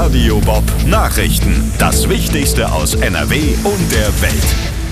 Radio Bob Nachrichten. Das Wichtigste aus NRW und der Welt.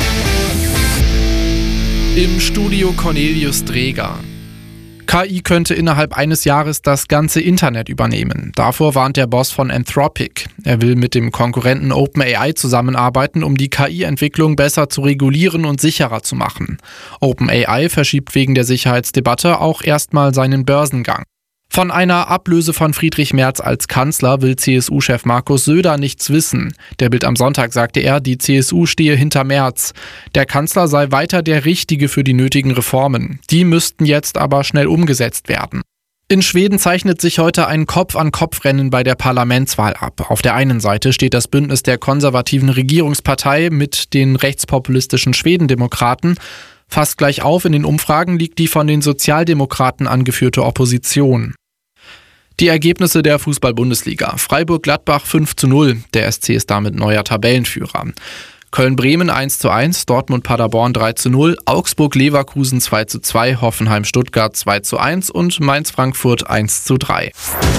Im Studio Cornelius Dreger. KI könnte innerhalb eines Jahres das ganze Internet übernehmen. Davor warnt der Boss von Anthropic. Er will mit dem Konkurrenten OpenAI zusammenarbeiten, um die KI-Entwicklung besser zu regulieren und sicherer zu machen. OpenAI verschiebt wegen der Sicherheitsdebatte auch erstmal seinen Börsengang. Von einer Ablöse von Friedrich Merz als Kanzler will CSU-Chef Markus Söder nichts wissen. Der Bild am Sonntag sagte er, die CSU stehe hinter Merz. Der Kanzler sei weiter der Richtige für die nötigen Reformen. Die müssten jetzt aber schnell umgesetzt werden. In Schweden zeichnet sich heute ein Kopf-an-Kopf-Rennen bei der Parlamentswahl ab. Auf der einen Seite steht das Bündnis der konservativen Regierungspartei mit den rechtspopulistischen Schwedendemokraten. Fast gleich auf in den Umfragen liegt die von den Sozialdemokraten angeführte Opposition. Die Ergebnisse der Fußball-Bundesliga. Freiburg-Gladbach 5:0. Der SC ist damit neuer Tabellenführer. Köln-Bremen 1:1, Dortmund-Paderborn 3:0, Augsburg-Leverkusen 2:2, Hoffenheim-Stuttgart 2:1 und Mainz-Frankfurt 1:3.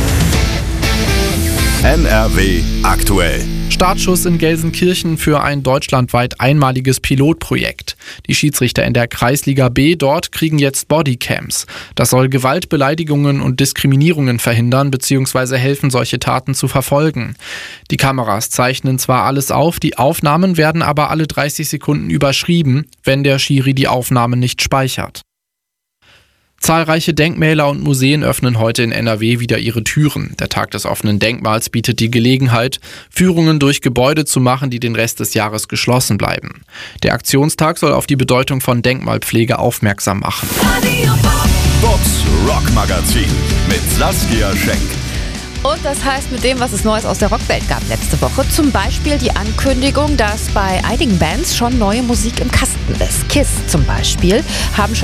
NRW aktuell. Startschuss in Gelsenkirchen für ein deutschlandweit einmaliges Pilotprojekt. Die Schiedsrichter in der Kreisliga B dort kriegen jetzt Bodycams. Das soll Gewalt, Beleidigungen und Diskriminierungen verhindern bzw. helfen, solche Taten zu verfolgen. Die Kameras zeichnen zwar alles auf, die Aufnahmen werden aber alle 30 Sekunden überschrieben, wenn der Schiri die Aufnahmen nicht speichert. Zahlreiche Denkmäler und Museen öffnen heute in NRW wieder ihre Türen. Der Tag des offenen Denkmals bietet die Gelegenheit, Führungen durch Gebäude zu machen, die den Rest des Jahres geschlossen bleiben. Der Aktionstag soll auf die Bedeutung von Denkmalpflege aufmerksam machen. Bobs Rockmagazin mit Saskia Schenk. Und das heißt mit dem, was es Neues aus der Rockwelt gab letzte Woche. Zum Beispiel die Ankündigung, dass bei einigen Bands schon neue Musik im Kasten ist. KISS zum Beispiel haben schon